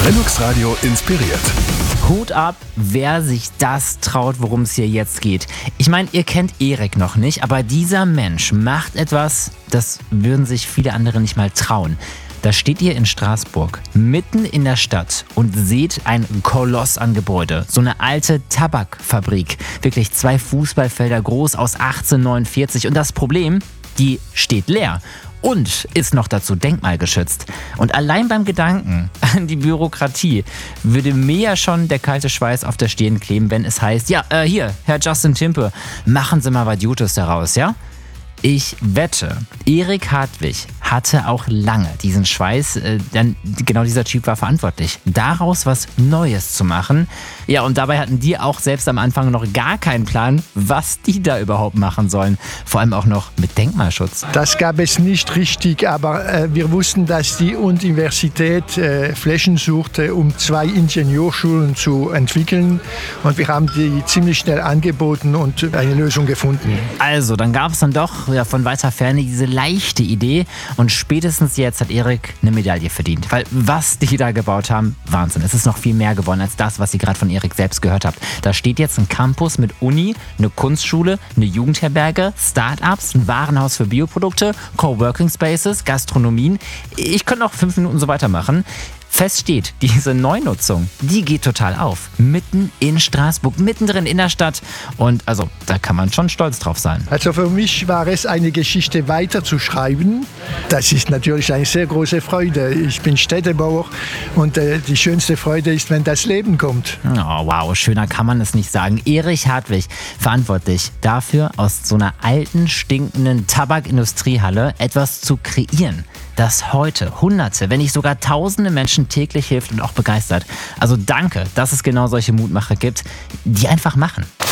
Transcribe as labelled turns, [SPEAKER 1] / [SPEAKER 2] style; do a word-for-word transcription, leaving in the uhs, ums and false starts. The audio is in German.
[SPEAKER 1] Linux Radio inspiriert.
[SPEAKER 2] Hut ab, wer sich das traut, worum es hier jetzt geht. Ich meine, ihr kennt Erik noch nicht, aber dieser Mensch macht etwas, das würden sich viele andere nicht mal trauen. Da steht ihr in Straßburg, mitten in der Stadt und seht ein Koloss an Gebäude. So eine alte Tabakfabrik. Wirklich zwei Fußballfelder groß aus achtzehnhundertneunundvierzig. Und das Problem, die steht leer. Und ist noch dazu denkmalgeschützt. Und allein beim Gedanken an die Bürokratie würde mir ja schon der kalte Schweiß auf der Stirn kleben, wenn es heißt, ja, äh, hier, Herr Justin Timpe, machen Sie mal was Gutes daraus, ja? Ich wette, Erik Hartwig hatte auch lange diesen Schweiß, äh, denn genau dieser Typ war verantwortlich, daraus was Neues zu machen. Ja, und dabei hatten die auch selbst am Anfang noch gar keinen Plan, was die da überhaupt machen sollen. Vor allem auch noch mit Denkmalschutz.
[SPEAKER 3] Das gab es nicht richtig, aber äh, wir wussten, dass die Universität äh, Flächen suchte, um zwei Ingenieurschulen zu entwickeln. Und wir haben die ziemlich schnell angeboten und eine Lösung gefunden.
[SPEAKER 2] Also, dann gab es dann doch ja, von weiter Ferne diese leichte Idee. Und spätestens jetzt hat Erik eine Medaille verdient. Weil was die da gebaut haben, Wahnsinn. Es ist noch viel mehr geworden als das, was ihr gerade von Erik selbst gehört habt. Da steht jetzt ein Campus mit Uni, eine Kunstschule, eine Jugendherberge, Start-ups, ein Warenhaus für Bioprodukte, Coworking Spaces, Gastronomien. Ich könnte noch fünf Minuten so weitermachen. Fest steht, diese Neunutzung, die geht total auf. Mitten in Straßburg, mittendrin in der Stadt. Und also, da kann man schon stolz drauf sein.
[SPEAKER 3] Also für mich war es eine Geschichte weiterzuschreiben. Das ist natürlich eine sehr große Freude. Ich bin Städtebauer und äh, die schönste Freude ist, wenn das Leben kommt.
[SPEAKER 2] Oh, wow, schöner kann man es nicht sagen. Erik Hartwig, verantwortlich dafür, aus so einer alten, stinkenden Tabakindustriehalle etwas zu kreieren, das heute Hunderte, wenn nicht sogar Tausende Menschen täglich hilft und auch begeistert. Also danke, dass es genau solche Mutmacher gibt, die einfach machen.